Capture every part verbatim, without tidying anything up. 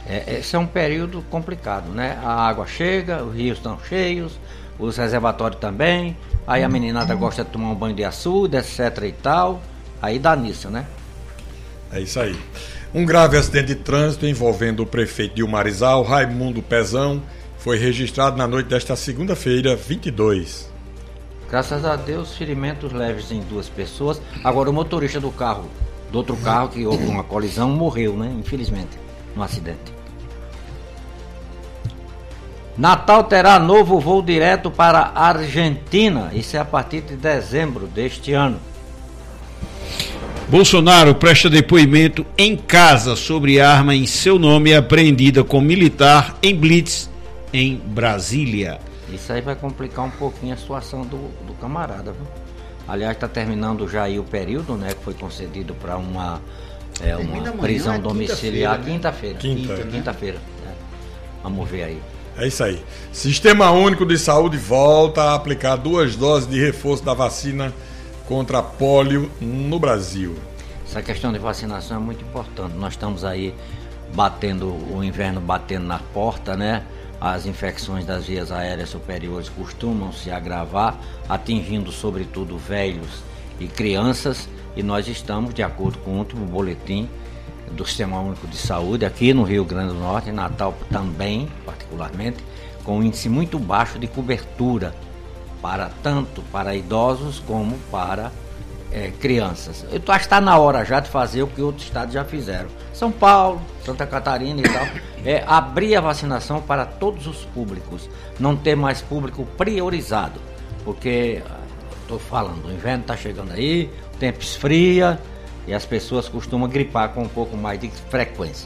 É, esse é um período complicado, né? A água chega, os rios estão cheios, os reservatórios também, aí a meninada gosta de tomar um banho de açude, etc e tal, aí dá nisso, né? É isso aí. Um grave acidente de trânsito envolvendo o prefeito de Umarizal, Raimundo Pezão, foi registrado na noite desta segunda-feira, vinte e dois. Graças a Deus, ferimentos leves em duas pessoas. Agora o motorista do carro, do outro carro que houve uma colisão, morreu, né? Infelizmente, no acidente. Natal terá novo voo direto para a Argentina. Isso é a partir de dezembro deste ano. Bolsonaro presta depoimento em casa sobre arma em seu nome apreendida com militar em blitz em Brasília. Isso aí vai complicar um pouquinho a situação do, do camarada, viu? Aliás, está terminando já aí o período, né, que foi concedido para uma, é, uma prisão amanhã, domiciliar quinta-feira, quinta-feira. Quinta, Quinta, né? quinta-feira. Né? Vamos ver aí. É isso aí. Sistema Único de Saúde volta a aplicar duas doses de reforço da vacina contra pólio no Brasil. Essa questão de vacinação é muito importante. Nós estamos aí batendo, o inverno batendo na porta, né? As infecções das vias aéreas superiores costumam se agravar, atingindo sobretudo velhos e crianças, e nós estamos, de acordo com o último boletim do Sistema Único de Saúde, aqui no Rio Grande do Norte, em Natal também, particularmente, com um índice muito baixo de cobertura, para tanto para idosos como para é, crianças. Eu acho que está na hora já de fazer o que outros estados já fizeram. São Paulo, Santa Catarina e tal, é abrir a vacinação para todos os públicos, não ter mais público priorizado, porque, estou falando, o inverno está chegando aí, o tempo esfria e as pessoas costumam gripar com um pouco mais de frequência.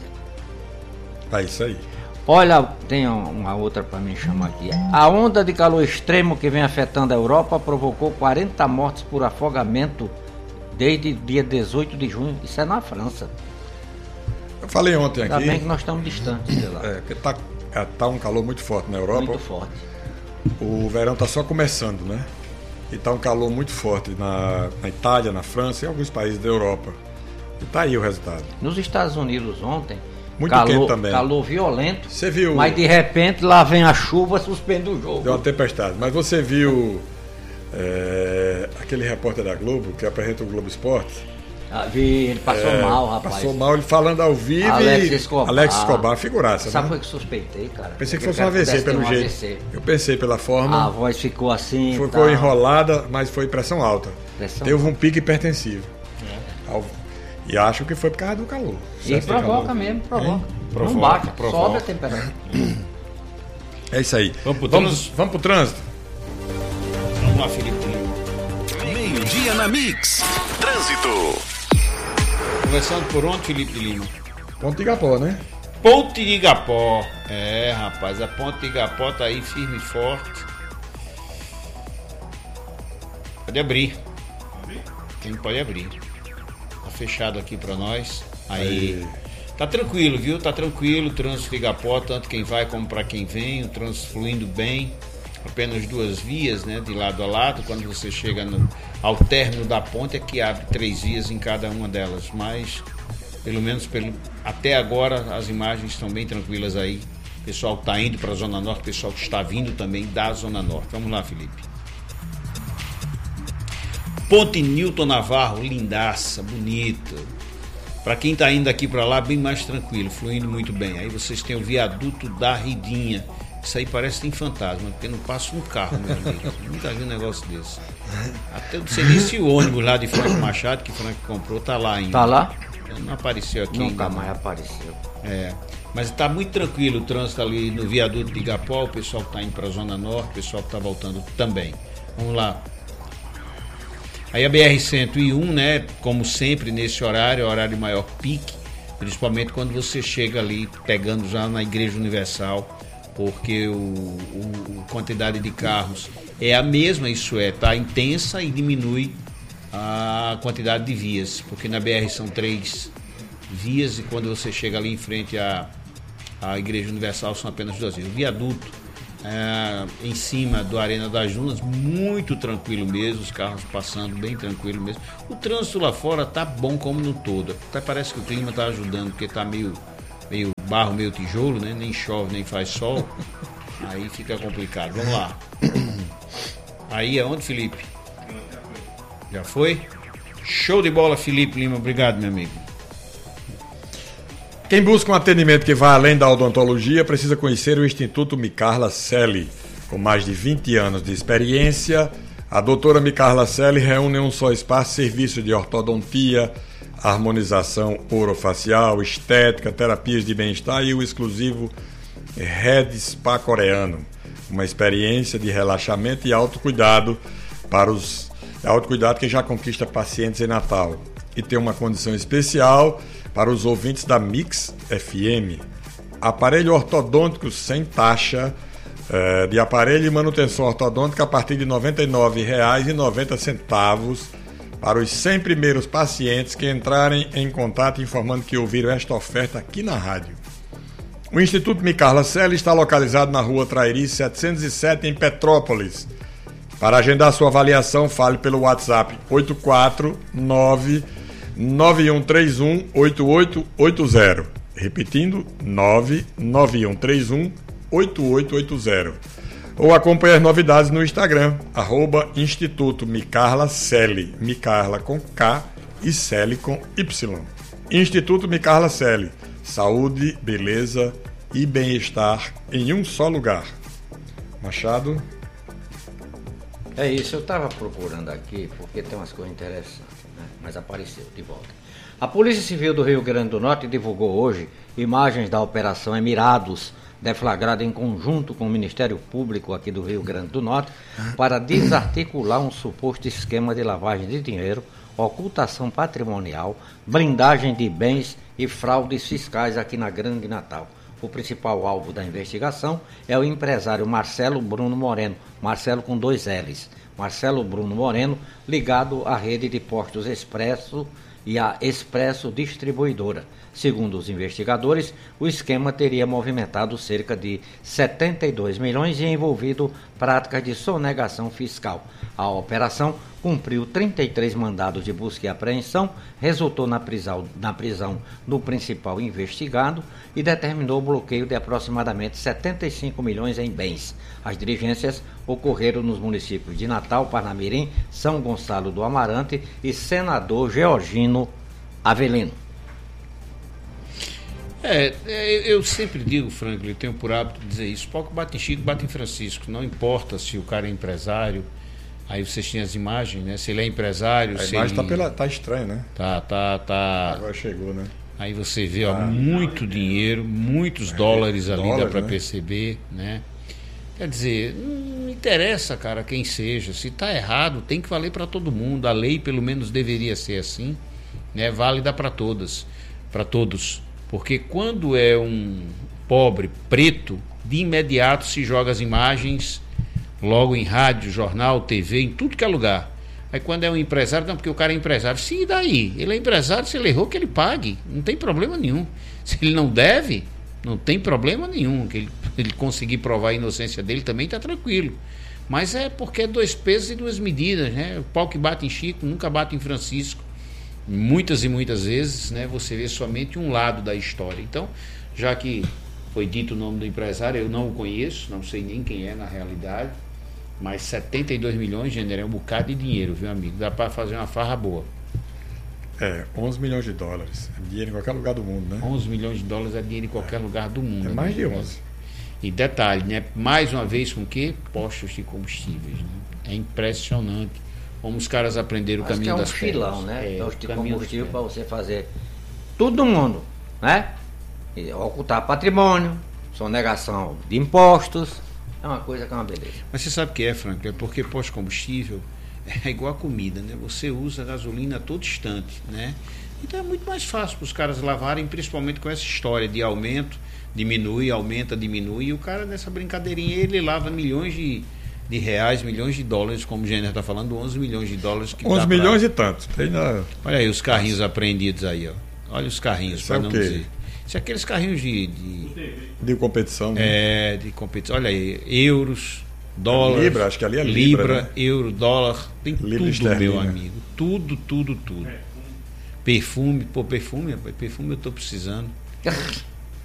É isso aí. Olha, tem uma outra para mim chamar aqui. A onda de calor extremo que vem afetando a Europa provocou quarenta mortes por afogamento desde dia dezoito de junho. Isso é na França. Eu falei ontem aqui. Ainda bem que nós estamos distantes de lá. É, que tá, tá um calor muito forte na Europa. Muito forte. O verão está só começando, né? E está um calor muito forte na, na Itália, na França e em alguns países da Europa. E tá aí o resultado. Nos Estados Unidos ontem, muito calor, quente também. Calor violento. Você viu? Mas de repente lá vem a chuva, suspende o jogo. Deu uma tempestade. Mas você viu é, aquele repórter da Globo que apresenta o Globo Esporte? Ah, vi, ele passou é, mal, rapaz. Passou mal, ele falando ao vivo. Alex Escobar. Alex Escobar, figuraça. Sabe né? foi que suspeitei, cara? Pensei que fosse um A V C, pelo um jeito. A V C. Eu pensei pela forma. A voz ficou assim. Ficou tá. enrolada, mas foi pressão alta. Pressão Teve alta. um pico hipertensivo. É. Ao... E acho que foi por causa do calor. E provoca mesmo, provoca. provoca. Não bate, provoca. sobe a temperatura. É isso aí. Vamos pro vamos, trânsito? Vamos pro trânsito. Vamos lá, Felipe. Meio-dia na Mix. Trânsito. Começando por onde, Felipe Lima? Ponte de Igapó, né? Ponte de Igapó. É, rapaz, a Ponte de Igapó tá aí firme e forte. Pode abrir. Quem pode abrir. Tá fechado aqui pra nós. Aí, aí. Tá tranquilo, viu? Tá tranquilo o trânsito de Igapó, tanto quem vai como pra quem vem. O trânsito fluindo bem. Apenas duas vias, né, de lado a lado. Quando você chega no, ao término da ponte é que abre três vias em cada uma delas, mas pelo menos pelo, até agora as imagens estão bem tranquilas aí. O pessoal que está indo para a Zona Norte, o pessoal que está vindo também da Zona Norte. Vamos lá, Felipe. Ponte Newton Navarro, lindaça, bonita. Para quem está indo aqui para lá, bem mais tranquilo, fluindo muito bem. Aí vocês têm o viaduto da Ridinha. Isso aí parece que tem fantasma, porque não passa um carro, meu amigo. Nunca vi um negócio desse. Até não sei nem se o ônibus lá de Franco Machado, que Franco comprou, tá lá ainda. Tá lá? Não apareceu aqui Nunca ainda. mais apareceu. É, mas tá muito tranquilo o trânsito ali no viaduto de Igapó, o pessoal que tá indo pra Zona Norte, o pessoal que tá voltando também. Vamos lá. Aí a B R cento e um, né, como sempre nesse horário, horário de maior pique, principalmente quando você chega ali pegando já na Igreja Universal, porque o, o, a quantidade de carros é a mesma, isso é, tá intensa e diminui a quantidade de vias, porque na B R são três vias e quando você chega ali em frente à, à Igreja Universal são apenas duas vias. O viaduto é, em cima do Arena das Dunas, muito tranquilo mesmo, os carros passando bem tranquilo mesmo. O trânsito lá fora tá bom como no todo, até parece que o clima tá ajudando, porque tá meio, meio barro meio tijolo, né? Nem chove, nem faz sol. Aí fica complicado. Vamos lá. Aí é onde, Felipe? Já foi? Show de bola, Felipe Lima. Obrigado, meu amigo. Quem busca um atendimento que vai além da odontologia precisa conhecer o Instituto Micarla Celli. Com mais de vinte anos de experiência, a doutora Micarla Celli reúne em um só espaço serviços de ortodontia, harmonização orofacial, estética, terapias de bem-estar e o exclusivo Red Spa coreano. Uma experiência de relaxamento e autocuidado para os autocuidado que já conquista pacientes em Natal. E tem uma condição especial para os ouvintes da Mix F M. Aparelho ortodôntico sem taxa é, de aparelho e manutenção ortodôntica a partir de noventa e nove reais e noventa centavos para os cem primeiros pacientes que entrarem em contato informando que ouviram esta oferta aqui na rádio. O Instituto Micarla Celli está localizado na rua Trairi setecentos e sete, em Petrópolis. Para agendar sua avaliação, fale pelo WhatsApp oito quatro nove nove um três um oito oito oito zero. Repetindo, nove nove um três um oito oito oito zero. Ou acompanhe as novidades no Instagram, arroba Instituto Micarla Celli. Micarla com K e Celli com Y. Instituto Micarla Celli. Saúde, beleza e bem-estar em um só lugar. Machado? É isso, eu estava procurando aqui, porque tem umas coisas interessantes, né? Mas apareceu de volta. A Polícia Civil do Rio Grande do Norte divulgou hoje imagens da Operação Emirados, deflagrada em conjunto com o Ministério Público aqui do Rio Grande do Norte, para desarticular um suposto esquema de lavagem de dinheiro, ocultação patrimonial, blindagem de bens e fraudes fiscais aqui na Grande Natal. O principal alvo da investigação é o empresário Marcelo Bruno Moreno, Marcelo com dois L's, Marcelo Bruno Moreno, ligado à rede de postos Expresso e à Expresso Distribuidora. Segundo os investigadores, o esquema teria movimentado cerca de setenta e dois milhões e envolvido práticas de sonegação fiscal. A operação cumpriu trinta e três mandados de busca e apreensão, resultou na prisão, na prisão do principal investigado e determinou o bloqueio de aproximadamente setenta e cinco milhões em bens. As diligências ocorreram nos municípios de Natal, Parnamirim, São Gonçalo do Amarante e Senador Georgino Avelino. É, eu sempre digo, Franklin, eu tenho por hábito de dizer isso, pouco bate em Chico, bate em Francisco, não importa se o cara é empresário, aí vocês têm as imagens, né, se ele é empresário... A se imagem ele... tá, pela... tá estranha, né? Tá, tá, tá... Agora chegou, né? Aí você vê, ó, ah, muito dinheiro, muitos é, dólares ali, dólar, dá para né? perceber, né? Quer dizer, não interessa, cara, quem seja, se tá errado, tem que valer para todo mundo, a lei pelo menos deveria ser assim, né? Válida para todas, para todos. Porque quando é um pobre preto, de imediato se joga as imagens, logo em rádio, jornal, T V, em tudo que é lugar. Aí quando é um empresário, não, porque o cara é empresário. Sim, e daí? Ele é empresário, se ele errou, que ele pague. Não tem problema nenhum. Se ele não deve, não tem problema nenhum. Que ele, ele conseguir provar a inocência dele também está tranquilo. Mas é porque é dois pesos e duas medidas, né? O pau que bate em Chico nunca bate em Francisco. Muitas e muitas vezes, né, você vê somente um lado da história. Então, já que foi dito o nome do empresário, eu não o conheço, não sei nem quem é na realidade, mas setenta e dois milhões, general, é um bocado de dinheiro, viu, amigo? Dá para fazer uma farra boa. É, onze milhões de dólares. É dinheiro em qualquer lugar do mundo, né? onze milhões de dólares é dinheiro em qualquer é. lugar do mundo. É mais né? de onze. E detalhe, né? Mais uma vez com o quê? Postos de combustíveis. Né? É impressionante como os caras aprenderam o caminho das pedras. É um filão, né? É, Posto de combustível para você fazer todo mundo, né? E ocultar patrimônio, sonegação de impostos, é uma coisa que é uma beleza. Mas você sabe o que é, Franklin? É porque posto de combustível é igual a comida, né? Você usa gasolina a todo instante, né? Então é muito mais fácil para os caras lavarem, principalmente com essa história de aumento, diminui, aumenta, diminui, e o cara nessa brincadeirinha ele lava milhões de de reais, milhões de dólares, como o Gêner está falando, onze milhões de dólares. Que onze milhões pra... e tanto. Tem na... Olha aí os carrinhos Nossa. apreendidos aí, ó. Olha os carrinhos, para não dizer. Isso é aqueles carrinhos de... De, de competição, né? É, de competição. Olha aí, euros, dólares... Libra, acho que ali é Libra, Libra, né? euro, dólar, tem Libra tudo, esterlina. Meu amigo. Tudo, tudo, tudo. É. Perfume, pô, perfume, perfume eu tô precisando.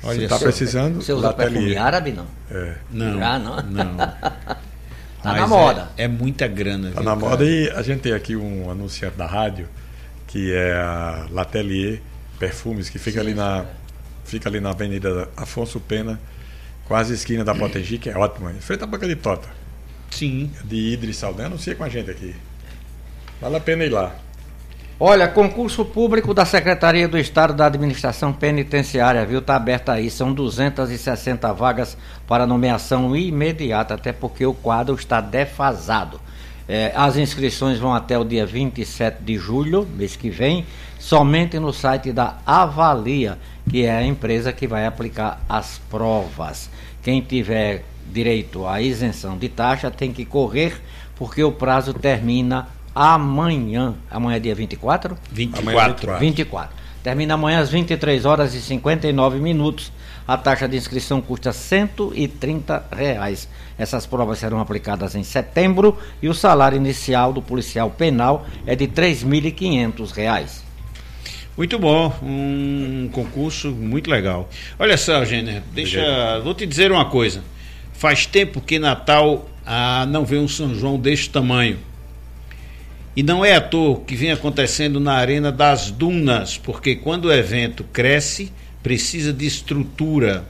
Olha, está precisando. Você usa perfume árabe, não? É. Não. Já não? Não. Tá Mas na moda. É, é muita grana. Está viu, na cara? moda e a gente tem aqui um anunciante da rádio, que é a L'Atelier Perfumes, que fica, Sim, ali na, é. fica ali na Avenida Afonso Pena, quase esquina da Potengi, que é ótima, em frente à Banca de Tota, Sim. de Idris Saldanha. Anuncia com a gente aqui. Vale a pena ir lá. Olha, concurso público da Secretaria do Estado da Administração Penitenciária, viu? Está aberto aí, são duzentas e sessenta vagas para nomeação imediata, até porque o quadro está defasado. É, as inscrições vão até o dia vinte e sete de julho, mês que vem, somente no site da Avalia, que é a empresa que vai aplicar as provas. Quem tiver direito à isenção de taxa tem que correr, porque o prazo termina amanhã. Amanhã é dia vinte e quatro? vinte e Amanhã é quatro. vinte e quatro. vinte e quatro. Termina amanhã às vinte e três horas e cinquenta e nove minutos. A taxa de inscrição custa cento e trinta reais. Essas provas serão aplicadas em setembro e o salário inicial do policial penal é de três mil e quinhentos reais. Muito bom, um concurso muito legal. Olha só, Gêner, deixa, vou te dizer uma coisa. Faz tempo que Natal ah, não vê um São João deste tamanho. E não é à toa que vem acontecendo na Arena das Dunas, porque quando o evento cresce, precisa de estrutura,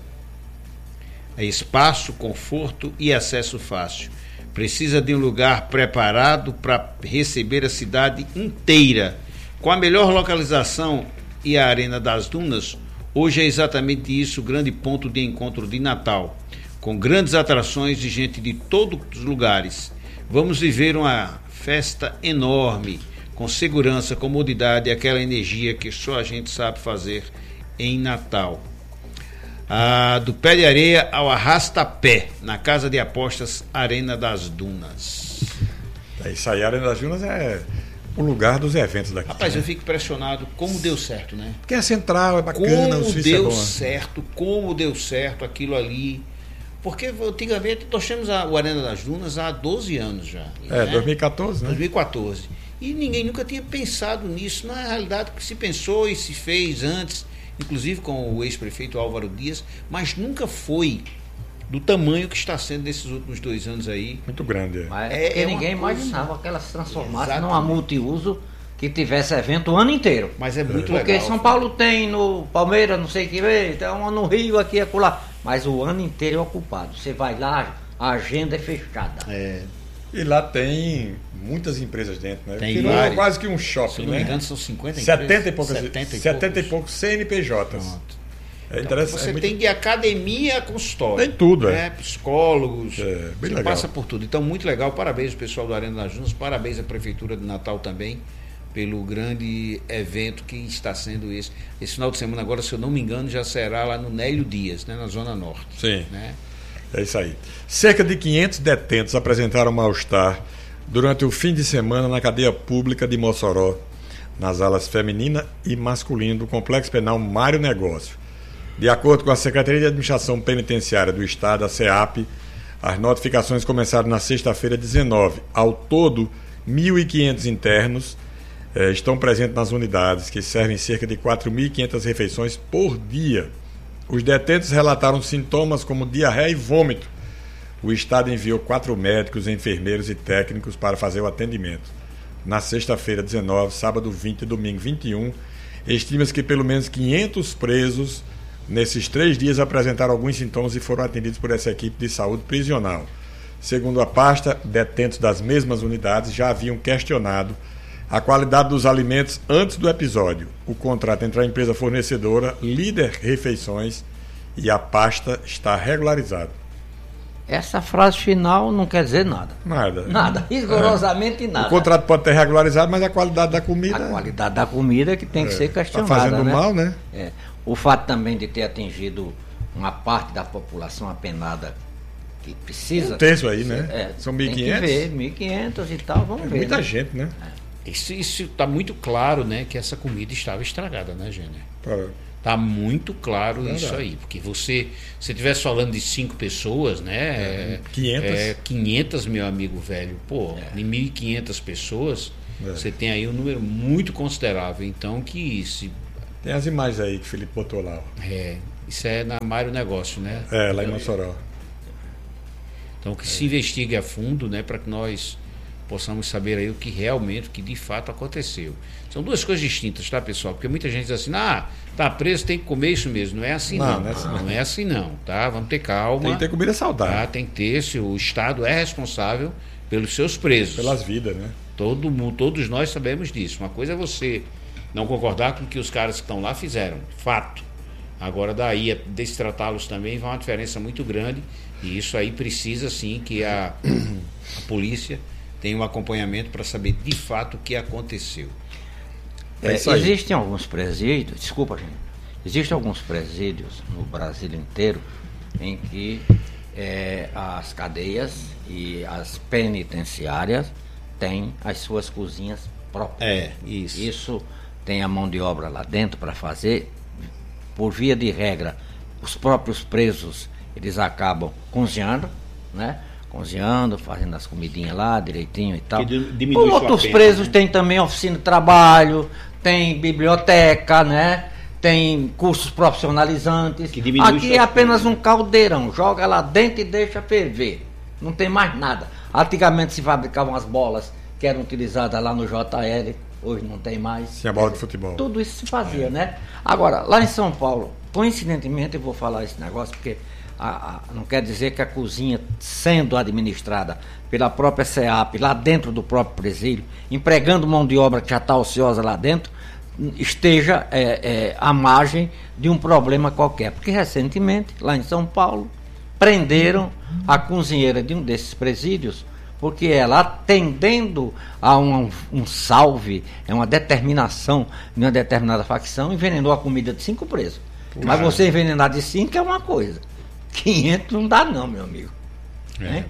é espaço, conforto e acesso fácil. Precisa de um lugar preparado para receber a cidade inteira. Com a melhor localização e a Arena das Dunas, hoje é exatamente isso o grande ponto de encontro de Natal, com grandes atrações de gente de todos os lugares. Vamos viver uma festa enorme, com segurança, comodidade e aquela energia que só a gente sabe fazer em Natal. Ah, do pé de areia ao arrasta-pé, na Casa de Apostas Arena das Dunas. É isso aí, a Arena das Dunas é o lugar dos eventos daqui. Rapaz, né? eu fico impressionado como deu certo, né? Porque é central, é bacana, o Como Suíça deu é bom. certo, como deu certo aquilo ali. Porque antigamente nós tínhamos a, o Arena das Dunas há doze anos já. É, né? dois mil e quatorze, né? dois mil e quatorze. E ninguém nunca tinha pensado nisso. Na realidade, que se pensou e se fez antes, inclusive com o ex-prefeito Álvaro Dias, mas nunca foi do tamanho que está sendo nesses últimos dois anos aí. Muito grande. É. Mas É- é, porque é uma ninguém coisa- imaginava que ela se transformasse Exatamente. numa multiuso que tivesse evento o ano inteiro. Mas é muito Porque legal. São Paulo tem no Palmeiras, não sei o que, tem uma no Rio, aqui e acolá. Mas o ano inteiro é ocupado. Você vai lá, a agenda é fechada. É, E lá tem muitas empresas dentro, né? Tem Virou várias. quase que um se shopping, eu não me né? engano, são cinquenta setenta e empresas. poucos, setenta e setenta e poucos. poucos C N P Js. Pronto. É interessante. Você é muito- tem de academia a consultório. Tem tudo, é. né? Psicólogos. É, bem você legal. passa por tudo. Então, muito legal. Parabéns ao pessoal do Arena das Dunas. Parabéns à Prefeitura de Natal também pelo grande evento que está sendo esse. Esse final de semana agora, se eu não me engano, já será lá no Nélio Dias, né? Na Zona Norte. Sim, Né? é isso aí. Cerca de quinhentos detentos apresentaram mal-estar durante o fim de semana na cadeia pública de Mossoró, nas alas feminina e masculina do Complexo Penal Mário Negócio. De acordo com a Secretaria de Administração Penitenciária do Estado, a SEAP, as notificações começaram na sexta-feira dezenove. Ao todo, mil e quinhentos internos eh, estão presentes nas unidades, que servem cerca de quatro mil e quinhentas refeições por dia. Os detentos relataram sintomas como diarreia e vômito. O Estado enviou quatro médicos, enfermeiros e técnicos para fazer o atendimento. Na sexta-feira dezenove, sábado vinte e domingo vinte e um, estima-se que pelo menos quinhentos presos nesses três dias apresentaram alguns sintomas e foram atendidos por essa equipe de saúde prisional. Segundo a pasta, detentos das mesmas unidades já haviam questionado a qualidade dos alimentos antes do episódio. O contrato entre a empresa fornecedora, Líder Refeições, e a pasta está regularizado. Essa frase final não quer dizer nada. Nada. Nada, rigorosamente nada. O contrato pode ter regularizado, mas a qualidade da comida... A qualidade da comida que tem que ser Está questionada. fazendo né? mal, né? É. O fato também de ter atingido uma parte da população apenada que precisa. Um terço aí, né? É, São mil e tem quinhentos. que ver, mil e quinhentos e tal, vamos É ver. muita né? gente, né? Isso está muito claro, né? Que essa comida estava estragada, né, Gêner? Pra- Tá muito claro Verdade. isso aí, porque você, se estivesse falando de cinco pessoas, né? É, quinhentas. É, quinhentas, meu amigo velho. Pô, de mil e quinhentas pessoas, É. você tem aí um número muito considerável. Então, que se Tem as imagens aí que o Felipe botou lá. Ó. é, Isso é na Mário Negócio, né? É, lá em Mossoró. Então que é. se investigue a fundo, né, para que nós possamos saber aí o que realmente, o que de fato aconteceu. São duas coisas distintas, tá, pessoal? Porque muita gente diz assim, ah, tá preso, tem que comer isso mesmo. Não é assim não. Não, não é assim não. Não é assim não, tá? Vamos ter calma. Tem que ter comida saudável. Tá? Tem que ter, se o Estado é responsável pelos seus presos. Pelas vidas, né? Todo mundo, todos nós sabemos disso. Uma coisa é você não concordar com o que os caras que estão lá fizeram, fato. Agora daí a destratá-los também vai uma diferença muito grande e isso aí precisa sim que a, a polícia tenha um acompanhamento para saber de fato o que aconteceu. É, existem alguns presídios, desculpa gente, existem alguns presídios no Brasil inteiro em que é, as cadeias e as penitenciárias têm as suas cozinhas próprias. É, isso. Isso tem a mão de obra lá dentro para fazer. Por via de regra, os próprios presos, eles acabam cozinhando, né? Cozinhando, fazendo as comidinhas lá direitinho e tal. Por outros pena, presos né? Tem também oficina de trabalho, tem biblioteca, né? Tem cursos profissionalizantes. Aqui é apenas pena, um caldeirão, joga lá dentro e deixa ferver. Não tem mais nada. Antigamente se fabricavam as bolas que eram utilizadas lá no J L. Hoje não tem mais. Tinha bola de futebol. Tudo isso se fazia, é. né? Agora, lá em São Paulo, coincidentemente, eu vou falar esse negócio, porque a, a, não quer dizer que a cozinha, sendo administrada pela própria SEAP, lá dentro do próprio presídio, empregando mão de obra que já está ociosa lá dentro, esteja é, é, à margem de um problema qualquer. Porque recentemente, lá em São Paulo, prenderam a cozinheira de um desses presídios, porque ela, atendendo a um, um salve, é uma determinação de uma determinada facção, envenenou a comida de cinco presos. Puxa. Mas você envenenar de cinco é uma coisa. quinhentos não dá não, meu amigo. É,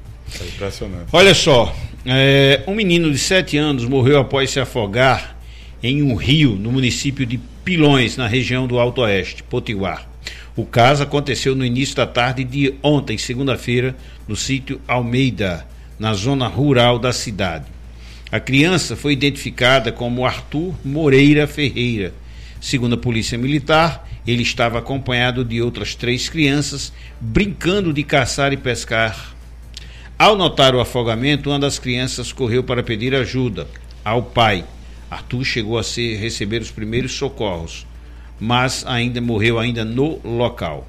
é impressionante. Olha só, é, um menino de sete anos morreu após se afogar em um rio no município de Pilões, na região do Alto Oeste, Potiguar. O caso aconteceu no início da tarde de ontem, segunda-feira, no sítio Almeida, na zona rural da cidade. A criança foi identificada como Arthur Moreira Ferreira. Segundo a polícia militar, ele estava acompanhado de outras três crianças brincando de caçar e pescar. Ao notar o afogamento, uma das crianças correu para pedir ajuda ao pai. Arthur chegou a ser, receber os primeiros socorros, mas ainda morreu ainda no local.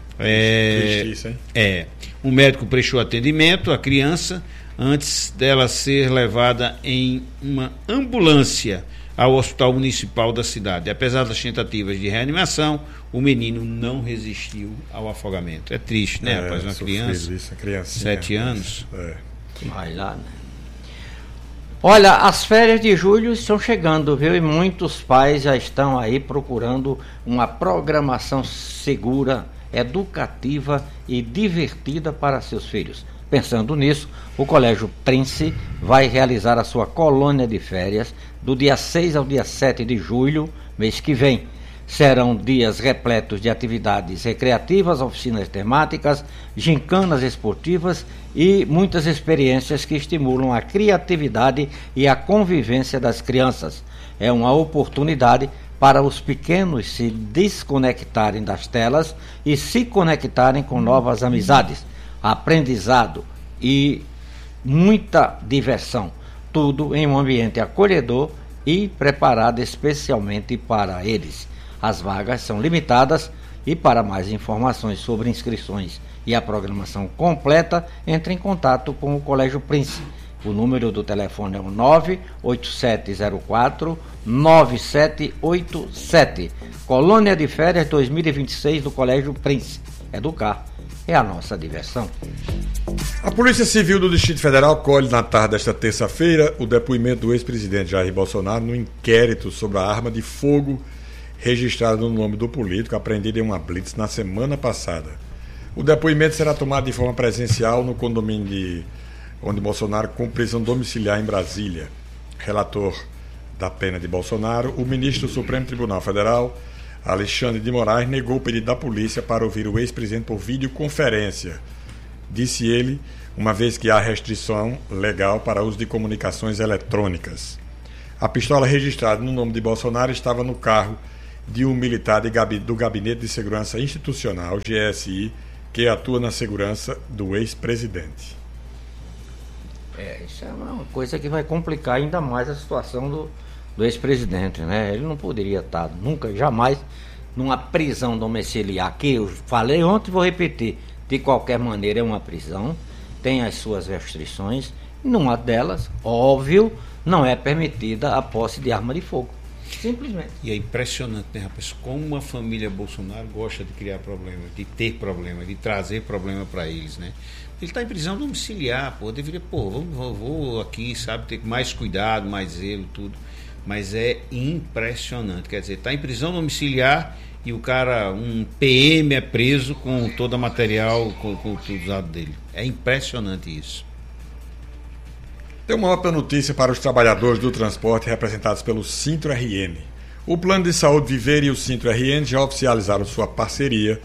É, Justiça, hein? é, um médico prestou atendimento à criança antes dela ser levada em uma ambulância ao hospital municipal da cidade. Apesar das tentativas de reanimação, o menino não resistiu ao afogamento. É triste, né, é, rapaz? Uma criança, isso, criancinha, sete anos. É. Vai lá, né? Olha, as férias de julho estão chegando, viu? E muitos pais já estão aí procurando uma programação segura, educativa e divertida para seus filhos. Pensando nisso, o Colégio Prince vai realizar a sua colônia de férias do dia seis ao dia sete de julho, mês que vem. Serão dias repletos de atividades recreativas, oficinas temáticas, gincanas esportivas e muitas experiências que estimulam a criatividade e a convivência das crianças. É uma oportunidade para os pequenos se desconectarem das telas e se conectarem com novas amizades, aprendizado e muita diversão. Tudo em um ambiente acolhedor e preparado especialmente para eles. As vagas são limitadas e para mais informações sobre inscrições e a programação completa, entre em contato com o Colégio Prince. O número do telefone é o nove oito sete zero quatro nove sete oito sete. Colônia de Férias dois mil e vinte e seis do Colégio Prince. Educar é a nossa diversão. A Polícia Civil do Distrito Federal colhe na tarde desta terça-feira o depoimento do ex-presidente Jair Bolsonaro no inquérito sobre a arma de fogo registrada no nome do político, apreendida em uma blitz na semana passada. O depoimento será tomado de forma presencial no condomínio de onde Bolsonaro cumpre prisão domiciliar em Brasília. Relator da pena de Bolsonaro, o ministro do Supremo Tribunal Federal, Alexandre de Moraes, negou o pedido da polícia para ouvir o ex-presidente por videoconferência. Disse ele, uma vez que há restrição legal para uso de comunicações eletrônicas. A pistola registrada no nome de Bolsonaro estava no carro de um militar de gabi, do Gabinete de Segurança Institucional, G S I, que atua na segurança do ex-presidente. É, isso é uma coisa que vai complicar ainda mais a situação do, do ex-presidente, né? Ele não poderia estar nunca, jamais, numa prisão domiciliar, que eu falei ontem e vou repetir, de qualquer maneira é uma prisão, tem as suas restrições, numa delas, óbvio, não é permitida a posse de arma de fogo. Simplesmente. E é impressionante, né, rapaz? Como a família Bolsonaro gosta de criar problema, de ter problema, de trazer problema para eles, né? Ele está em prisão domiciliar, pô. Deveria, pô, vou, vou, vou aqui, sabe, ter mais cuidado, mais zelo, tudo. Mas é impressionante. Quer dizer, está em prisão domiciliar e o cara, um P M é preso com todo o material, com, com tudo usado dele. É impressionante isso. Tem uma ótima notícia para os trabalhadores do transporte representados pelo Sintro R N. O Plano de Saúde Viver e o Sintro R N já oficializaram sua parceria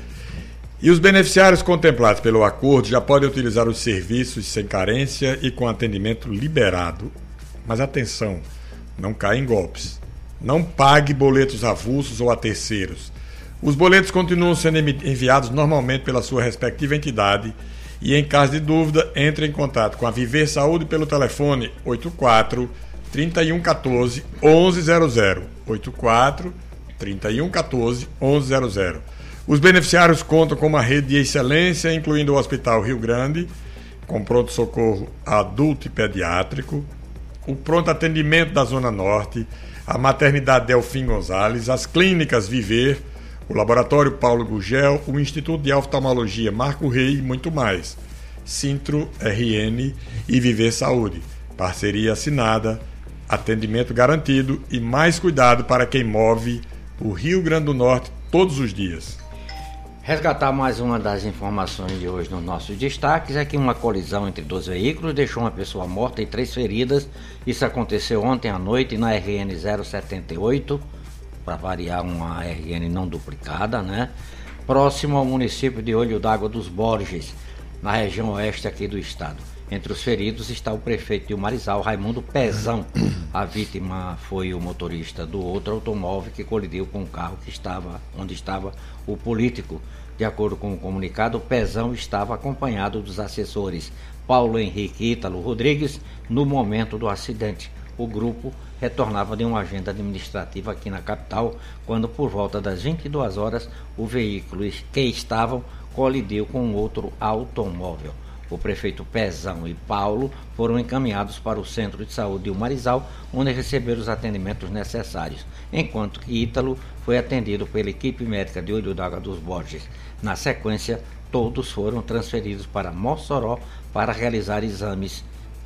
e os beneficiários contemplados pelo acordo já podem utilizar os serviços sem carência e com atendimento liberado. Mas atenção, não caia em golpes. Não pague boletos avulsos ou a terceiros. Os boletos continuam sendo enviados normalmente pela sua respectiva entidade. E em caso de dúvida, entre em contato com a Viver Saúde pelo telefone oito quatro, trinta e um, quatorze, onze zero zero. oito quatro, trinta e um, quatorze, onze zero zero. Os beneficiários contam com uma rede de excelência, incluindo o Hospital Rio Grande, com pronto-socorro adulto e pediátrico, o pronto atendimento da Zona Norte, a maternidade Delfim Gonzalez, as clínicas Viver, o Laboratório Paulo Gugel, o Instituto de Oftalmologia Marco Rey e muito mais. Sintro R N e Viver Saúde. Parceria assinada, atendimento garantido e mais cuidado para quem move o Rio Grande do Norte todos os dias. Resgatar mais uma das informações de hoje nos nossos destaques é que uma colisão entre dois veículos deixou uma pessoa morta e três feridas. Isso aconteceu ontem à noite na R N zero setenta e oito, para variar, uma R N não duplicada, né? Próximo ao município de Olho d'Água dos Borges, na região oeste aqui do estado. Entre os feridos está o prefeito de Umarizal, Raimundo Pezão. A vítima foi o motorista do outro automóvel que colidiu com o carro que estava, onde estava o político. De acordo com o comunicado, o Pezão estava acompanhado dos assessores Paulo Henrique Ítalo Rodrigues no momento do acidente. O grupo retornava de uma agenda administrativa aqui na capital, quando por volta das vinte e duas horas o veículo que estavam colidiu com outro automóvel. O prefeito Pezão e Paulo foram encaminhados para o Centro de Saúde de Umarizal, onde receberam os atendimentos necessários, enquanto que Ítalo foi atendido pela equipe médica de Olho d'Água dos Borges. Na sequência, todos foram transferidos para Mossoró para realizar exames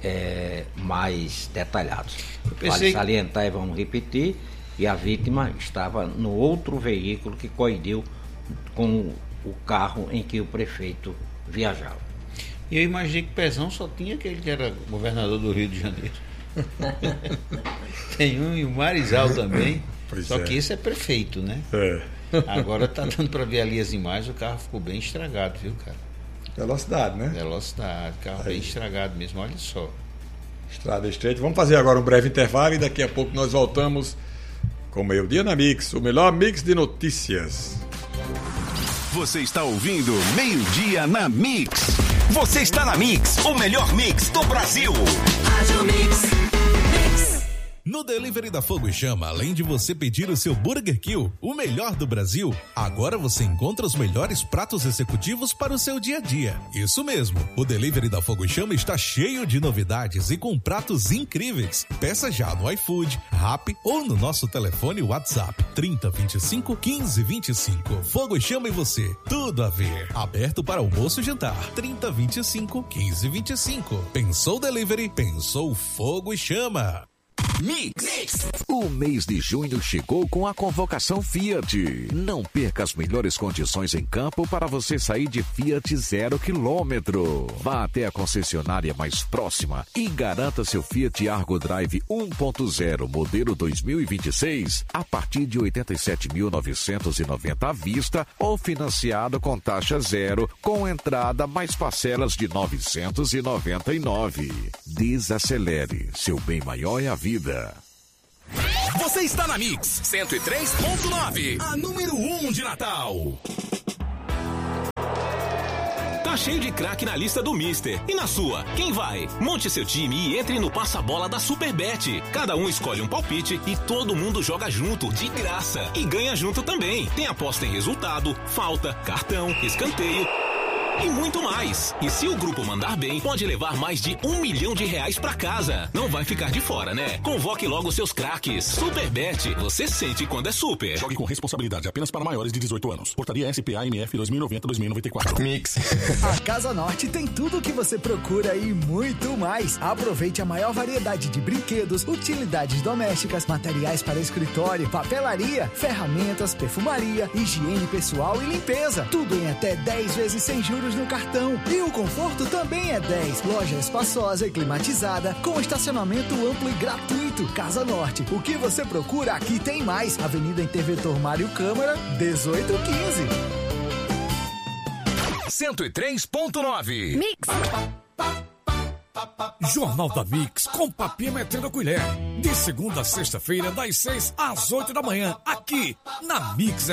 É, mais detalhados. Pensei... Vale salientar e vamos repetir, e a vítima estava no outro veículo que colidiu com o carro em que o prefeito viajava. E eu imaginei que Pezão só tinha aquele que era governador do Rio de Janeiro. Tem um em Umarizal também, pois só é. Que esse é prefeito, né? É. Agora tá dando para ver ali as imagens, o carro ficou bem estragado, viu, cara? Velocidade, né? Velocidade, carro aí. Bem estragado mesmo, olha só. Estrada estreita. Vamos fazer agora um breve intervalo e daqui a pouco nós voltamos com o Meio Dia na Mix, o melhor mix de notícias. Você está ouvindo Meio Dia na Mix. Você está na Mix, o melhor mix do Brasil. Rádio Mix. No Delivery da Fogo e Chama, além de você pedir o seu Burger Kill, o melhor do Brasil, agora você encontra os melhores pratos executivos para o seu dia a dia. Isso mesmo, o Delivery da Fogo e Chama está cheio de novidades e com pratos incríveis. Peça já no iFood, Rappi ou no nosso telefone WhatsApp trinta, vinte e cinco, quinze, vinte e cinco. Fogo e Chama e você, tudo a ver. Aberto para almoço e jantar, trinta, vinte e cinco, quinze, vinte e cinco. Pensou Delivery? Pensou Fogo e Chama. Mix. O mês de junho chegou com a convocação Fiat. Não perca as melhores condições em campo para você sair de Fiat zero quilômetro. Vá até a concessionária mais próxima e garanta seu Fiat Argo Drive um ponto zero modelo dois mil e vinte e seis a partir de oitenta e sete mil novecentos e noventa à vista ou financiado com taxa zero com entrada mais parcelas de novecentos e noventa e nove. Desacelere, seu bem maior é a vida. Você está na Mix cento e três ponto nove, a número um de Natal. Tá cheio de craque na lista do Mister. E na sua, quem vai? Monte seu time e entre no passa-bola da Superbet. Cada um escolhe um palpite e todo mundo joga junto, de graça. E ganha junto também. Tem aposta em resultado, falta, cartão, escanteio e muito mais. E se o grupo mandar bem, pode levar mais de um milhão de reais pra casa. Não vai ficar de fora, né? Convoque logo seus craques. Superbet, você sente quando é super. Jogue com responsabilidade apenas para maiores de dezoito anos. Portaria S P A M F dois mil e noventa a dois mil e noventa e quatro. Mix. A Casa Norte tem tudo o que você procura e muito mais. Aproveite a maior variedade de brinquedos, utilidades domésticas, materiais para escritório, papelaria, ferramentas, perfumaria, higiene pessoal e limpeza. Tudo em até dez vezes sem juros no cartão. E o conforto também é dez. Loja espaçosa e climatizada, com estacionamento amplo e gratuito. Casa Norte. O que você procura, aqui tem mais. Avenida Interventor Mário Câmara, dezoito quinze. cento e três ponto nove. Mix. Jornal da Mix com Papinha Metendo a Colher. De segunda a sexta-feira, das seis às oito da manhã, aqui na Mix.